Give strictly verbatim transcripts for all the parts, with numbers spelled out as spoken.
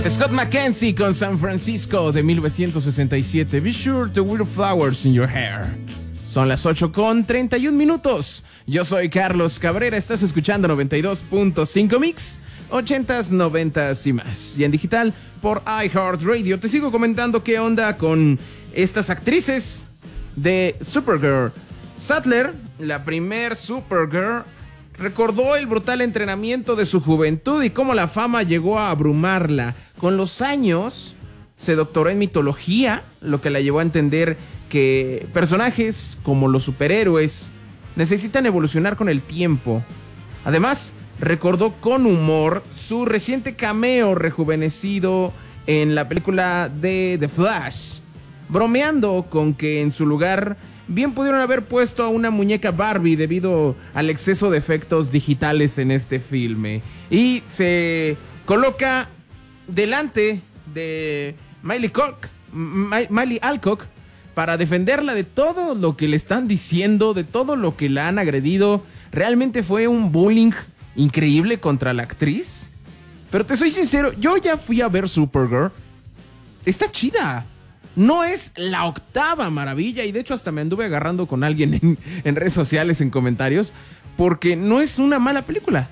Scott McKenzie con San Francisco de mil novecientos sesenta y siete. Be sure to wear flowers in your hair. Son las ocho con treinta y un minutos. Yo soy Carlos Cabrera. Estás escuchando noventa y dos punto cinco Mix, ochentas, noventas y más. Y en digital por iHeartRadio. Te sigo comentando qué onda con estas actrices de Supergirl. Sattler, la primer Supergirl, recordó el brutal entrenamiento de su juventud y cómo la fama llegó a abrumarla. Con los años se doctoró en mitología, lo que la llevó a entender que personajes como los superhéroes necesitan evolucionar con el tiempo. Además, recordó con humor su reciente cameo rejuvenecido en la película de The Flash, bromeando con que en su lugar bien pudieron haber puesto a una muñeca Barbie debido al exceso de efectos digitales en este filme. Y se coloca delante de Miley, Cock, Miley Alcock para defenderla de todo lo que le están diciendo, de todo lo que la han agredido. Realmente fue un bullying increíble contra la actriz. Pero te soy sincero, yo ya fui a ver Supergirl. Está chida. No es la octava maravilla, y de hecho hasta me anduve agarrando con alguien en, en redes sociales, en comentarios, porque no es una mala película.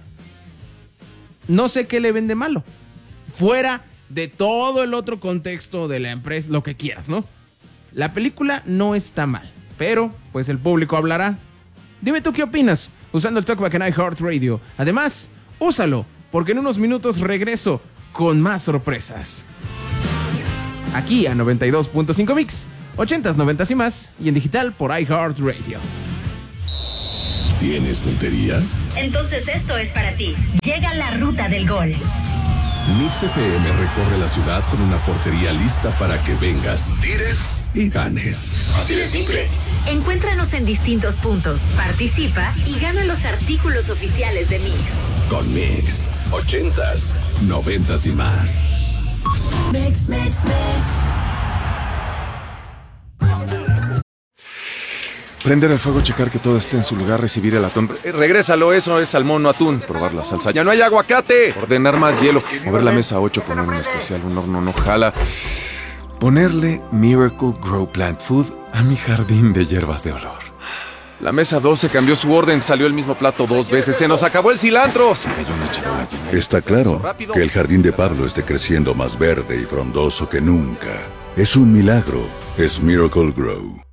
No sé qué le ven de malo, fuera de todo el otro contexto de la empresa, lo que quieras, ¿no? La película no está mal, pero pues el público hablará. Dime tú qué opinas usando el Talkback en iHeartRadio. Además, úsalo, porque en unos minutos regreso con más sorpresas. Aquí a noventa y dos punto cinco Mix, ochentas, noventas y más, y en digital por iHeartRadio. ¿Tienes puntería? Entonces esto es para ti. Llega la ruta del gol. Mix F M recorre la ciudad con una portería lista para que vengas, tires y ganes. Así de simple. Encuéntranos en distintos puntos, participa y gana los artículos oficiales de Mix. Con Mix, ochentas, noventas y más. Mix, mix, mix. Prender el fuego, checar que todo esté en su lugar, recibir el atún. Eh, regrésalo, eso es salmón, no atún. Probar la salsa. ¡Ya no hay aguacate! Ordenar más hielo. Mover la mesa ocho, poner un especial, un horno no jala. Ponerle Miracle Grow Plant Food a mi jardín de hierbas de olor. La mesa doce cambió su orden, salió el mismo plato dos veces. ¡Se nos acabó el cilantro! Se cayó una charola llena. Está claro que el jardín de Pablo esté creciendo más verde y frondoso que nunca. Es un milagro. Es Miracle Grow.